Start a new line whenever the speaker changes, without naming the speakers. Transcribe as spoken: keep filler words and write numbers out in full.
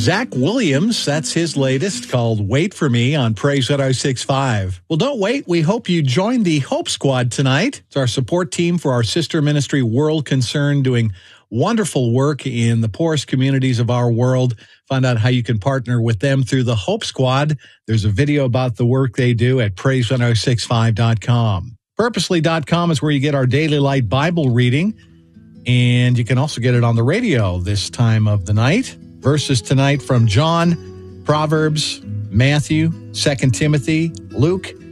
Zach Williams, that's his latest, called Wait For Me on Praise one oh six point five. Well, don't wait. We hope you join the Hope Squad tonight. It's our support team for our sister ministry, World Concern, doing wonderful work in the poorest communities of our world. Find out how you can partner with them through the Hope Squad. There's a video about the work they do at praise one oh six point five dot com. Purposely dot com is where you get our Daily Light Bible reading, and you can also get it on the radio this time of the night. Verses tonight from John, Proverbs, Matthew, Second Timothy, Luke,